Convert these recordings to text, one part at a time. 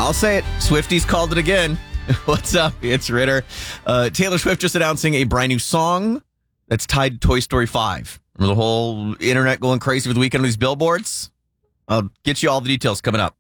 I'll say it. Swifties called it again. What's up? It's Ritter. Taylor Swift just announcing a brand new song that's tied to Toy Story 5. Remember the whole internet going crazy with the weekend on these billboards? I'll get you all the details coming up.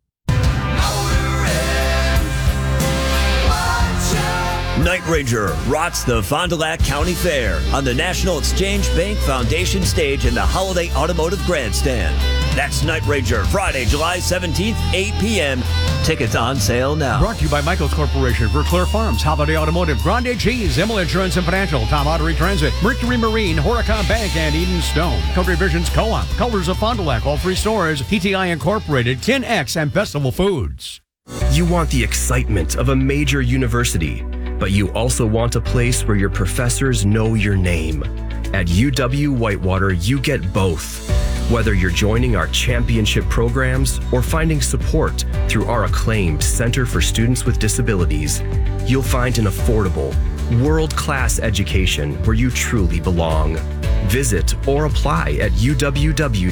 Night Ranger rocks the Fond du Lac County Fair on the National Exchange Bank Foundation stage in the Holiday Automotive Grandstand. That's Night Ranger, Friday, July 17th, 8 p.m. Tickets on sale now. Brought to you by Michaels Corporation, Verclair Farms, Holiday Automotive, Grande Cheese, Emil Insurance and Financial, Tom Ottery Transit, Mercury Marine, Horicon Bank, and Eden Stone. Country Visions Co-op, Colors of Fond du Lac, all three stores, TTI Incorporated, Kin X, and Festival Foods. You want the excitement of a major university, but you also want a place where your professors know your name. At UW Whitewater, you get both. Whether you're joining our championship programs or finding support through our acclaimed Center for Students with Disabilities, you'll find an affordable, world-class education where you truly belong. Visit or apply at uww.edu.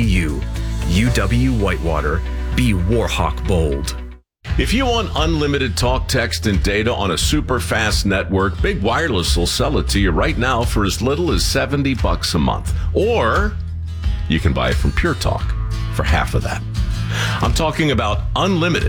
UW Whitewater. Be Warhawk bold. If you want unlimited talk, text, and data on a super fast network, Big Wireless will sell it to you right now for as little as $70 a month. Or you can buy it from Pure Talk for half of that. I'm talking about unlimited